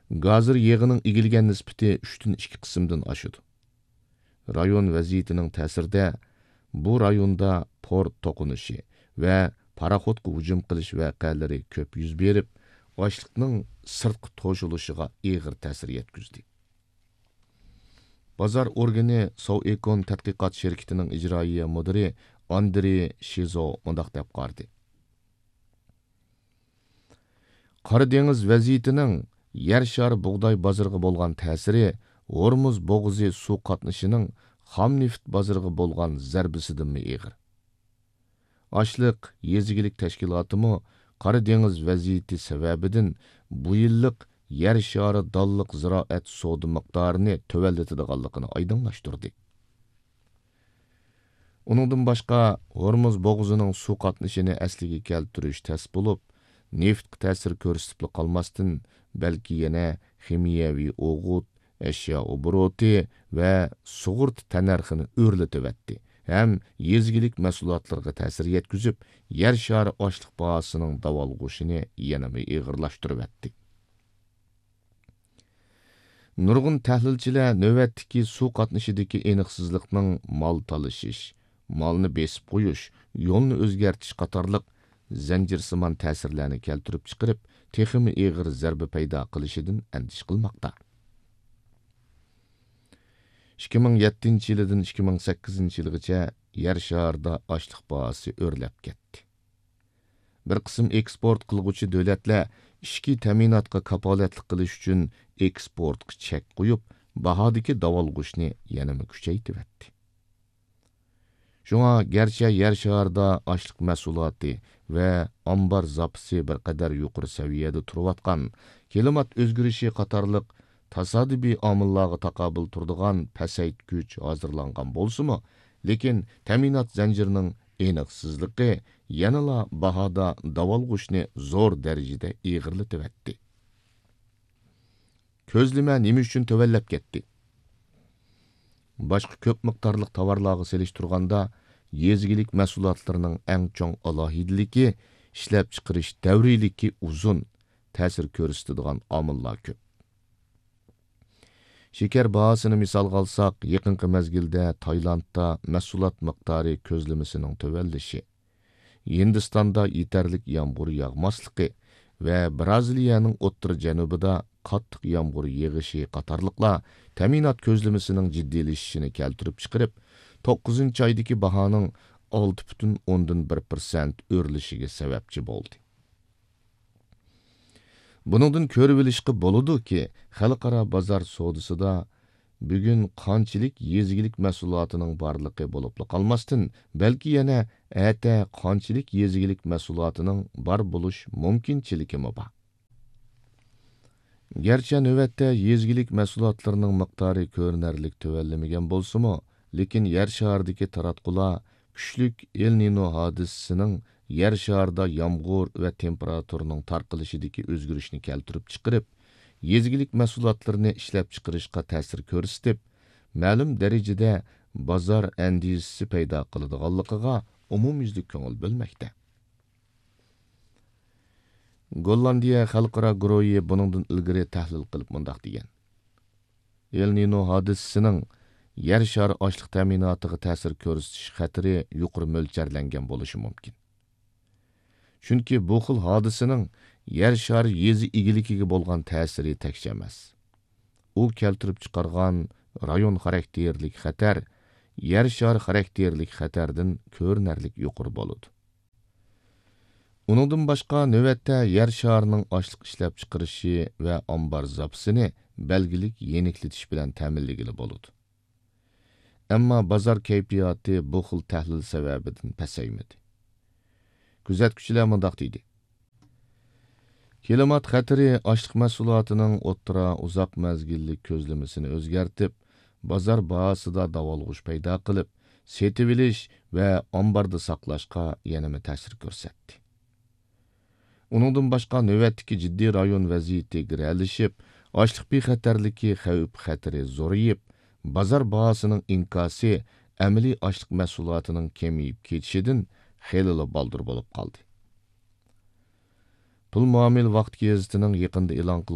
Gazir yığının igilgen nisbati 3-2 qismdan aşıdı. Rayon vaziyetining ta'sirida bu rayonda port to'qinishi va paraxodga hujum qilish voqealari ko'p yuz berib, ochliqning sirtqi to'shilishiga og'ir ta'sir yetkazdi. Bozor organi Sovekon tadqiqot shirkatining ijroiya mudiri Andrey Shizo mundaq deb qardi. Qora dengiz vaziyetining yer shari bug'doy bozoriga bo'lgan ta'siri Hormuz bo'g'zi suv qatnashining xom neft bozoriga bo'lgan zarbisidan og'ir. Ochliq yezigilik tashkilotimi Qora dengiz vaziyeti sababidan bu yillik yer shari dalliq ziroat savdo miqdorini tövəlletadiganligini oydinlashtirdi. Uningdan boshqa Hormuz bo'g'zining suv qatnashini asliga keltirish tas bo'lib, neftga ta'sir ko'rsatib qolmasdan, balki yana ximiyaviy o'g'it, ashyo obroti va sug'urt tanarxini o'rlatibatdi. Ham yezigilik mahsulotlarga ta'sir yetkazib, yer shari ochliq bahosining davolg'ushini yana og'irlashtiribdi. Nurg'un tahlilchilar navbatdagi suv qatnashidagi aniqsizlikning mol talashish, molni besib qo'yish, yo'lni o'zgartish qatorliq zanjirsimon ta'sirlarni keltirib chiqarib, texmi og'ir zarba paydo qilishidan andish qilmoqda. 2007 yildan 2008 yilgacha yer sharida ochliq bahosi o'rlab ketdi. Bir qism eksport qilguvchi davlatlar ishki ta'minotga kapolatlik qilish uchun eksportga chek qo'yib, bahodagi davolg'ushni yanada kuchaytirdi. Shunga garchi yer sharida ochliq mahsuloti va ombar zapisi bir qadar yuqori saviyada turayotgan, klimat o'zgarishi qatorliq tasodifiy omillarga taqobil turadigan pasaytgich hozirlangan bo'lsa-mu, lekin ta'minot zanjirining aniqsizligi yanala bahoda davolg'ushni zo'r darajada og'irlatibdi. Ko'zlama nima uchun tövallab ketdi? Boshqa ko'p miqdorli tovarlarga selishtirganda yezigilik mahsulotlarining eng chong alohidligi ishlab chiqarish davriyligi uzun, ta'sir ko'rsatadigan omillar ko'p. Şeker bahasını misal alsak, yaqinqi mezgilde Taylandda mahsulot miqdori ko'zlamasının tövəllishi, Hindistonda yetarlik yağmur yağmasligi va Braziliyaning o'ttir janubida qattiq yağmur yig'ishi qatorliqlar ta'minot ko'zlamasining jiddiylashishini keltirib chiqarib, 9-oydagi bahoning 6,1% o'rlishiga sababchi bo'ldi. Buningdan ko'rib olishga bo'ladi-ki, xalqaro bozor savdosida bugun qanchalik yezigilik mahsulotining borligi bo'lib qolmasdan, balki yana ata qanchalik yezigilik mahsulotining bor bo'lish mumkinchiligi bor. Gerçi navbatda yezigilik mahsulotlarining miqdori ko'rinarlik tuvallamagan bo'lsa-mu, lekin yer sharidagi taratqular kuchlik El Nino hodisasining yer sharida yomg'ir va temperaturaning tarqalishidagi o'zgarishni keltirib chiqarib, yezigilik mahsulotlarini ishlab chiqarishga ta'sir ko'rsatib, ma'lum darajada bozor andishasi paydo qiladiganligiga umumyuzlik ko'ngil bo'lmoqda. Gollandiya xalqaro guruhi buningdan ilgari tahlil qilib mundaq degan. El Nino hodisasining yer shari ochliq ta'minotiga ta'sir ko'rsatish xatiri yuqori mo'ljallangan bo'lishi mumkin. Chunki bu xil hodisaning yer shari yezi egiligiga bo'lgan ta'siri tekcha emas. U keltirib chiqargan rayon xarakterlik xatar yer shari xarakterlik xatardan ko'rinarlik yuqori bo'ladi. Uningdan boshqa navbatda yer sharining ochliq ishlab chiqarishi va ombar zapisini belgilik yeniklitish bilan ta'minlagili bo'ladi. Ammo bozor kayfiyati bu xil tahlil sababidan pasaymadi. Kuzatuvchilar mundaq deydi. Klimat xatiri ochliq mahsulotining o'ttira uzoq mezgillik ko'zlamasini o'zgartib, bozor bahosida davolg'ush paydo qilib, setib olish va ombarda saqlashga yanada ta'sir ko'rsatdi. Uningdan boshqa navbatdagi jiddiy rayon vaziyati giralishib, ochliq bexatarligi xavf-xatiri zo'rayib, bozor bahosining inkosi amaliy ochliq mahsulotining kemiyib ketishidan xeyli baldur bo'lib qoldi. Pul muomil vaqt gazetining yaqinda e'lon